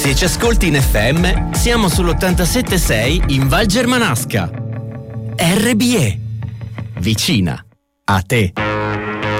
Se ci ascolti in FM, siamo sull'87.6 in Val Germanasca. RBE. Vicina a te.